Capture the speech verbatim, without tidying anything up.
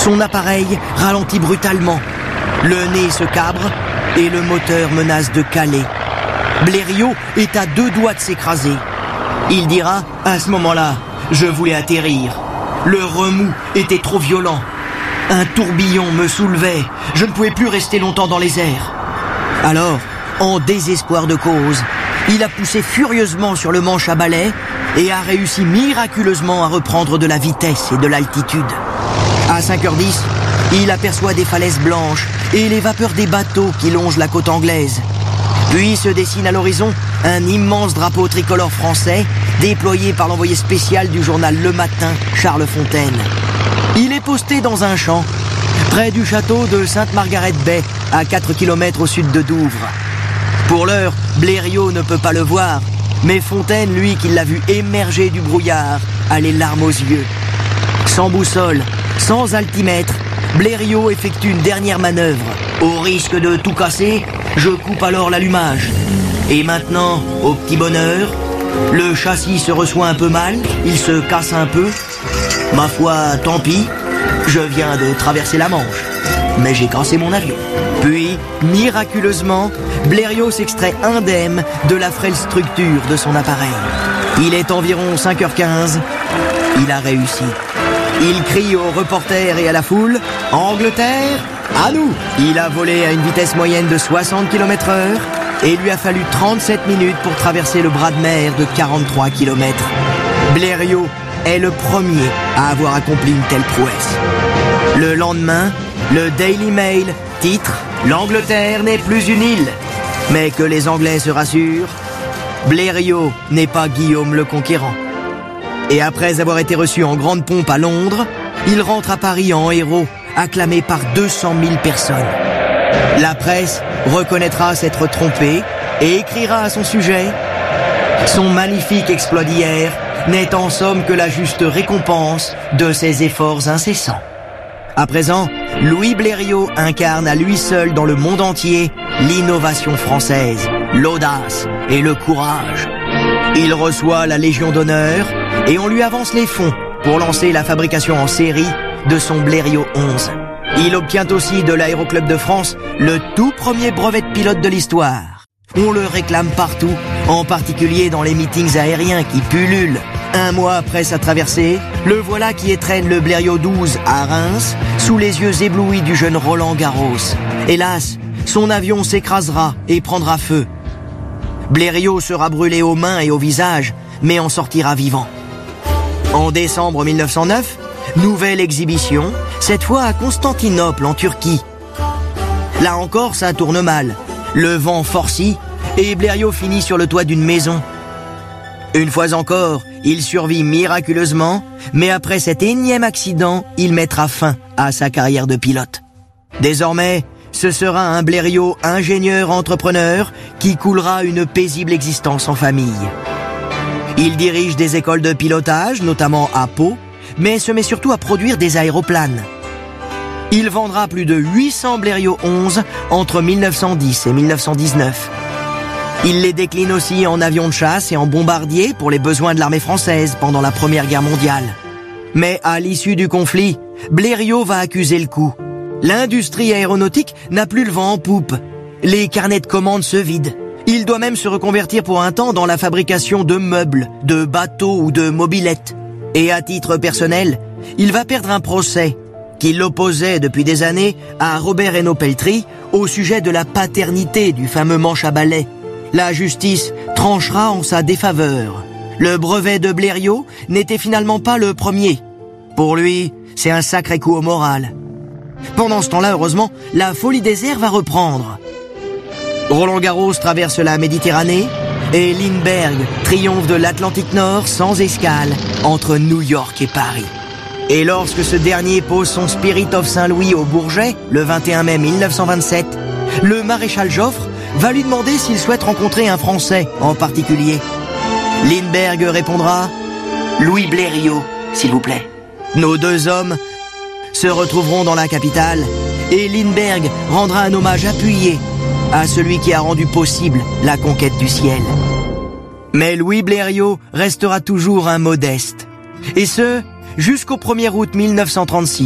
Son appareil ralentit brutalement. Le nez se cabre et le moteur menace de caler. Blériot est à deux doigts de s'écraser. Il dira, à ce moment-là, je voulais atterrir. Le remous était trop violent. Un tourbillon me soulevait. Je ne pouvais plus rester longtemps dans les airs. Alors, en désespoir de cause, il a poussé furieusement sur le manche à balai et a réussi miraculeusement à reprendre de la vitesse et de l'altitude. À cinq heures dix, il aperçoit des falaises blanches et les vapeurs des bateaux qui longent la côte anglaise. Puis se dessine à l'horizon un immense drapeau tricolore français déployé par l'envoyé spécial du journal Le Matin, Charles Fontaine. Il est posté dans un champ, près du château de Sainte-Margaret-Bay, à quatre kilomètres au sud de Douvres. Pour l'heure, Blériot ne peut pas le voir, mais Fontaine, lui, qui l'a vu émerger du brouillard, a les larmes aux yeux. Sans boussole, sans altimètre, Blériot effectue une dernière manœuvre. Au risque de tout casser, je coupe alors l'allumage. Et maintenant, au petit bonheur, le châssis se reçoit un peu mal, il se casse un peu. Ma foi, tant pis, je viens de traverser la Manche, mais j'ai cassé mon avion. Puis, miraculeusement, Blériot s'extrait indemne de la frêle structure de son appareil. Il est environ cinq heures quinze, il a réussi. Il crie aux reporters et à la foule, « Angleterre, à nous !» Il a volé à une vitesse moyenne de soixante kilomètres heure et il lui a fallu trente-sept minutes pour traverser le bras de mer de quarante-trois kilomètres. Blériot est le premier à avoir accompli une telle prouesse. Le lendemain, le Daily Mail titre « L'Angleterre n'est plus une île ». Mais que les Anglais se rassurent, Blériot n'est pas Guillaume le Conquérant. Et après avoir été reçu en grande pompe à Londres, il rentre à Paris en héros, acclamé par deux cent mille personnes. La presse reconnaîtra s'être trompée et écrira à son sujet « Son magnifique exploit d'hier n'est en somme que la juste récompense de ses efforts incessants. » À présent, Louis Blériot incarne à lui seul dans le monde entier l'innovation française, l'audace et le courage. Il reçoit la Légion d'honneur et on lui avance les fonds pour lancer la fabrication en série de son Blériot onze. Il obtient aussi de l'Aéroclub de France le tout premier brevet de pilote de l'histoire. On le réclame partout, en particulier dans les meetings aériens qui pullulent. Un mois après sa traversée, le voilà qui étrenne le Blériot douze à Reims, sous les yeux éblouis du jeune Roland Garros. Hélas, son avion s'écrasera et prendra feu. Blériot sera brûlé aux mains et au visage, mais en sortira vivant. En décembre mille neuf cent neuf, nouvelle exhibition, cette fois à Constantinople en Turquie. Là encore, ça tourne mal. Le vent forcit et Blériot finit sur le toit d'une maison. Une fois encore, il survit miraculeusement, mais après cet énième accident, il mettra fin à sa carrière de pilote. Désormais, ce sera un Blériot ingénieur-entrepreneur qui coulera une paisible existence en famille. Il dirige des écoles de pilotage, notamment à Pau, mais se met surtout à produire des aéroplanes. Il vendra plus de huit cents Blériot onze entre mille neuf cent dix et mille neuf cent dix-neuf. Il les décline aussi en avions de chasse et en bombardiers pour les besoins de l'armée française pendant la Première Guerre mondiale. Mais à l'issue du conflit, Blériot va accuser le coup. L'industrie aéronautique n'a plus le vent en poupe. Les carnets de commandes se vident. Il doit même se reconvertir pour un temps dans la fabrication de meubles, de bateaux ou de mobylettes. Et à titre personnel, il va perdre un procès qui l'opposait depuis des années à Robert Reynaud-Peltry au sujet de la paternité du fameux manche à balai. La justice tranchera en sa défaveur. Le brevet de Blériot n'était finalement pas le premier. Pour lui, c'est un sacré coup au moral. Pendant ce temps-là, heureusement, la folie des airs va reprendre. Roland Garros traverse la Méditerranée et Lindbergh triomphe de l'Atlantique Nord sans escale entre New York et Paris. Et lorsque ce dernier pose son Spirit of Saint-Louis au Bourget, le vingt et un mai mille neuf cent vingt-sept, le maréchal Joffre va lui demander s'il souhaite rencontrer un Français en particulier. Lindbergh répondra « Louis Blériot, s'il vous plaît ». Nos deux hommes se retrouveront dans la capitale et Lindbergh rendra un hommage appuyé à celui qui a rendu possible la conquête du ciel. Mais Louis Blériot restera toujours un modeste. Et ce, jusqu'au premier août mille neuf cent trente-six.